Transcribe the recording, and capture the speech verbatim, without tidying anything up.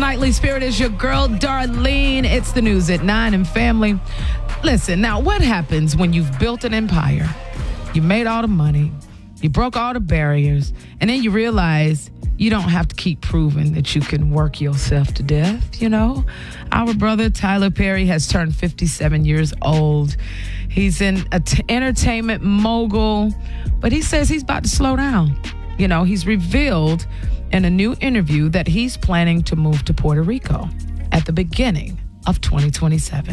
Nightly Spirit is your girl, Darlene. It's the news at nine and family. Listen, now what happens when you've built an empire? You made all the money, you broke all the barriers, and then you realize you don't have to keep proving that you can work yourself to death, you know? Our brother Tyler Perry has turned fifty-seven years old. He's an t- entertainment mogul, but he says he's about to slow down. You know, he's revealed in a new interview that he's planning to move to Puerto Rico at the beginning of twenty twenty-seven.